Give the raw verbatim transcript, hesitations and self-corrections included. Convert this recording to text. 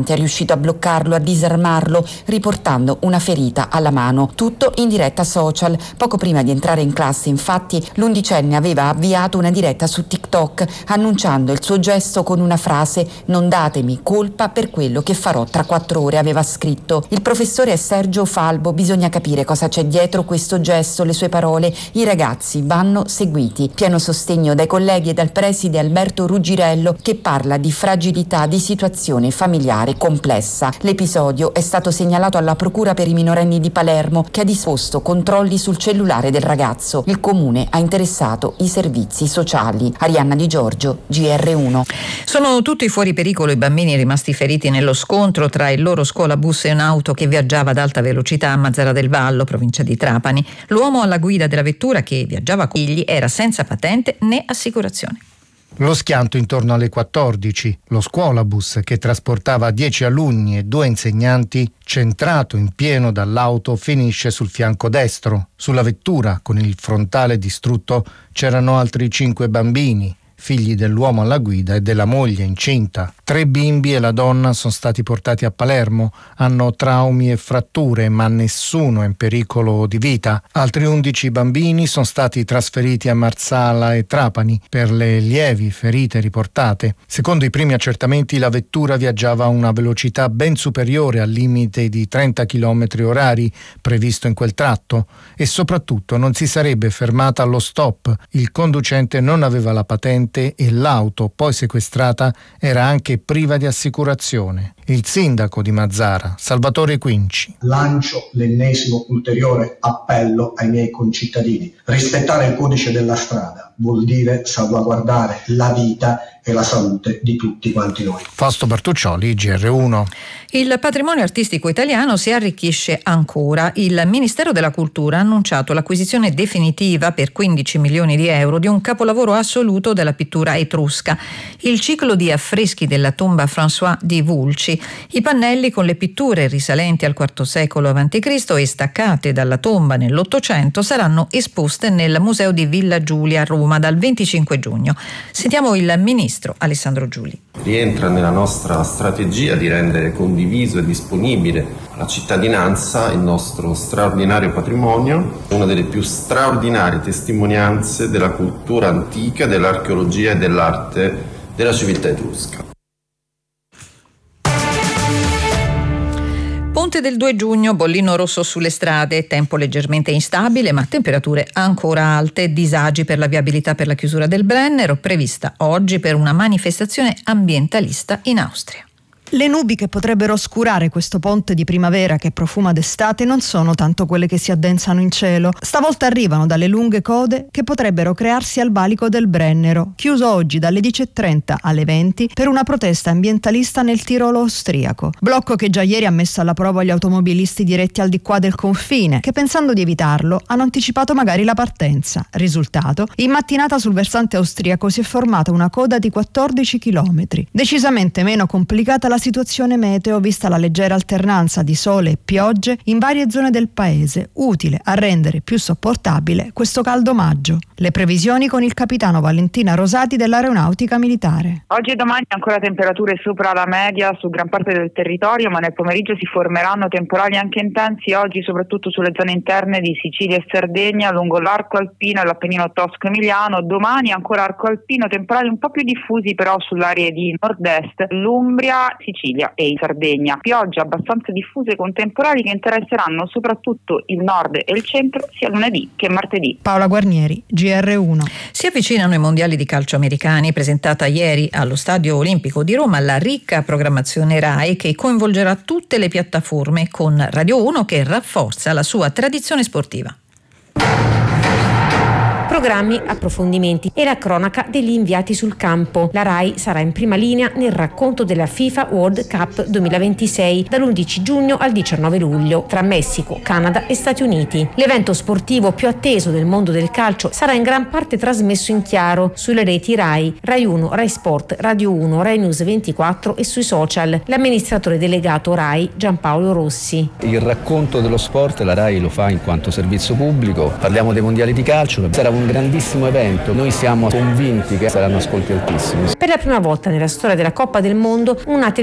è riuscito a bloccarlo, a disarmarlo, riportando una ferita alla mano. Tutto in diretta social. Poco prima di entrare in classe, infatti, l'undicenne aveva avviato una diretta su TikTok annunciando il suo gesto con una frase: "Non datemi colpa per quello che farò tra quattro ore", aveva scritto. Il professore è Sergio Falbo. Bisogna capire cosa c'è dietro questo gesto, le sue parole. I ragazzi vanno seguiti. Pieno sostegno dai colleghi e dal preside Alberto Ruggirello, che parla di fragilità di situazione familiare complessa. L'episodio è stato segnalato alla Procura per i minorenni di Palermo, che ha disposto controlli sul cellulare del ragazzo. Il comune ha interessato i servizi sociali. Arianna Di Giorgio, G R uno. Sono tutti fuori pericolo i bambini rimasti feriti nello scontro tra il loro scuolabus e un'auto che viaggiava ad alta velocità a Mazara del Vallo, provincia di Trapani. L'uomo alla guida della vettura, che viaggiava con figli, era senza patente né assicurazione. Lo schianto intorno alle quattordici. Lo scuolabus, che trasportava dieci alunni e due insegnanti, centrato in pieno dall'auto, finisce sul fianco destro. Sulla vettura, con il frontale distrutto, c'erano altri cinque bambini, figli dell'uomo alla guida e della moglie incinta. Tre bimbi e la donna sono stati portati a Palermo, hanno traumi e fratture, ma nessuno è in pericolo di vita. Altri undici bambini sono stati trasferiti a Marsala e Trapani per le lievi ferite riportate. Secondo i primi accertamenti, la vettura viaggiava a una velocità ben superiore al limite di trenta chilometri orari previsto in quel tratto e soprattutto non si sarebbe fermata allo stop. Il conducente non aveva la patente e l'auto, poi sequestrata, era anche priva di assicurazione. Il sindaco di Mazara, Salvatore Quinci. Lancio l'ennesimo ulteriore appello ai miei concittadini. Rispettare il codice della strada vuol dire salvaguardare la vita e la salute di tutti quanti noi. Fausto Bertuccioli, G R uno. Il patrimonio artistico italiano si arricchisce ancora. Il Ministero della Cultura ha annunciato l'acquisizione definitiva per quindici milioni di euro di un capolavoro assoluto della pittura etrusca, il ciclo di affreschi della tomba François di Vulci. I pannelli con le pitture risalenti al quarto secolo avanti Cristo e staccate dalla tomba nell'Ottocento saranno esposte nel Museo di Villa Giulia a Roma dal venticinque giugno. Sentiamo il ministro Alessandro Giuli. Rientra nella nostra strategia di rendere condiviso e disponibile alla cittadinanza il nostro straordinario patrimonio, una delle più straordinarie testimonianze della cultura antica, dell'archeologia e dell'arte della civiltà etrusca. Ponte del due giugno, bollino rosso sulle strade, tempo leggermente instabile ma temperature ancora alte, disagi per la viabilità per la chiusura del Brennero, prevista oggi per una manifestazione ambientalista in Austria. Le nubi che potrebbero oscurare questo ponte di primavera che profuma d'estate non sono tanto quelle che si addensano in cielo. Stavolta arrivano dalle lunghe code che potrebbero crearsi al valico del Brennero, chiuso oggi dalle dieci e trenta alle venti per una protesta ambientalista nel Tirolo austriaco. Blocco che già ieri ha messo alla prova gli automobilisti diretti al di qua del confine, che pensando di evitarlo hanno anticipato magari la partenza. Risultato: in mattinata sul versante austriaco si è formata una coda di quattordici chilometri. Decisamente meno complicata la situazione meteo, vista la leggera alternanza di sole e piogge in varie zone del paese, utile a rendere più sopportabile questo caldo maggio. Le previsioni con il capitano Valentina Rosati dell'Aeronautica Militare. Oggi e domani ancora temperature sopra la media su gran parte del territorio, ma nel pomeriggio si formeranno temporali anche intensi, oggi soprattutto sulle zone interne di Sicilia e Sardegna, lungo l'arco alpino e l'Appennino tosco-emiliano. Domani ancora arco alpino, temporali un po' più diffusi però sull'area di nord-est, l'Umbria, Sicilia e in Sardegna. Piogge abbastanza diffuse con temporali che interesseranno soprattutto il nord e il centro sia lunedì che martedì. Paola Guarnieri, G R uno. Si avvicinano i mondiali di calcio americani, presentata ieri allo Stadio Olimpico di Roma la ricca programmazione Rai che coinvolgerà tutte le piattaforme, con Radio uno che rafforza la sua tradizione sportiva. Programmi, approfondimenti e la cronaca degli inviati sul campo. La Rai sarà in prima linea nel racconto della FIFA World Cup duemilaventisei dall'undici giugno al diciannove luglio tra Messico, Canada e Stati Uniti. L'evento sportivo più atteso del mondo del calcio sarà in gran parte trasmesso in chiaro sulle reti Rai, Rai uno, Rai Sport, Radio uno, Rai News ventiquattro e sui social. L'amministratore delegato Rai Giampaolo Rossi. Il racconto dello sport la Rai lo fa in quanto servizio pubblico. Parliamo dei mondiali di calcio, sarà un grandissimo evento, noi siamo convinti che saranno ascolti altissimi. Per la prima volta nella storia della Coppa del Mondo una